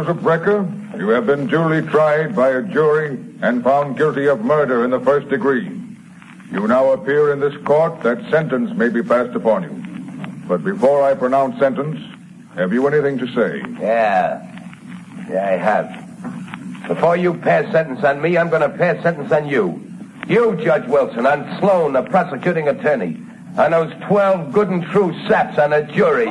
Joseph Brecker, you have been duly tried by a jury and found guilty of murder in the first degree. You now appear in this court that sentence may be passed upon you. But before I pronounce sentence, have you anything to say? Yeah, I have. Before you pass sentence on me, I'm going to pass sentence on you. You, Judge Wilson, on Sloan, the prosecuting attorney. On those 12 good and true saps on the jury.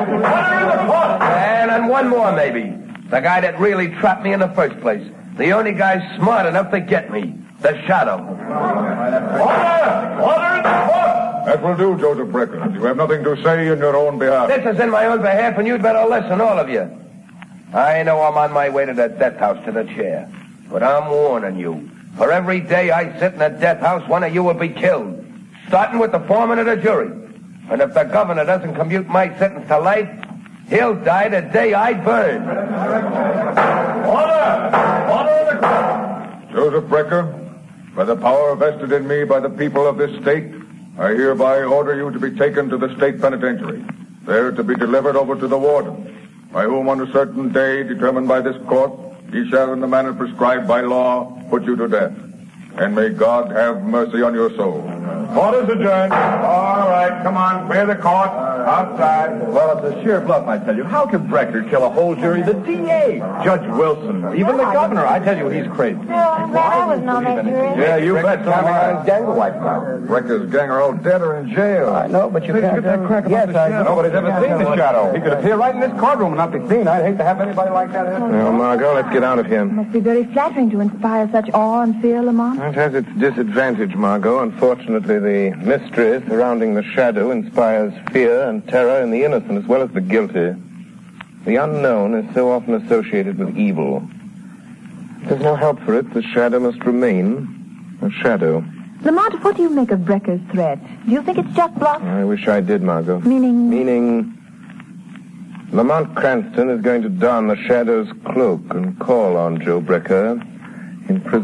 And on one more, maybe. The guy that really trapped me in the first place. The only guy smart enough to get me. The Shadow. Order in the court! That will do, Joseph Brecker. You have nothing to say in your own behalf. This is in my own behalf, and you'd better listen, all of you. I know I'm on my way to the death house, to the chair. But I'm warning you. For every day I sit in the death house, one of you will be killed. Starting with the foreman of the jury. And if the governor doesn't commute my sentence to life, he'll die the day I burn. Order in the court! Joseph Brecker, by the power vested in me by the people of this state, I hereby order you to be taken to the state penitentiary, there to be delivered over to the warden, by whom on a certain day determined by this court, he shall in the manner prescribed by law put you to death. And may God have mercy on your soul. Order's adjourned. All right, come on, clear the court. Outside. Well, it's a sheer bluff, I tell you. How can Brecker kill a whole jury? The DA, Judge Wilson, even the governor. I tell you, he's crazy. No, I'm glad I wasn't on that jury. Yeah, you bet. Gang are wiped out. Brecker's gang are all dead or in jail. I know, but you can't... that crack about the Shadow. Nobody's ever seen the Shadow. He could appear right in this courtroom and not be seen. I'd hate to have anybody like that. Well, Margot, let's get out of here. It must be very flattering to inspire such awe and fear, Lamont. It has its disadvantage, Margot. Unfortunately, the mystery surrounding the Shadow inspires fear and terror in the innocent as well as the guilty. The unknown is so often associated with evil. There's no help for it. The Shadow must remain a shadow. Lamont, what do you make of Brecker's threat? Do you think it's just bluff? I wish I did, Margot. Meaning, Lamont Cranston is going to don the Shadow's cloak and call on Joe Brecker in prison.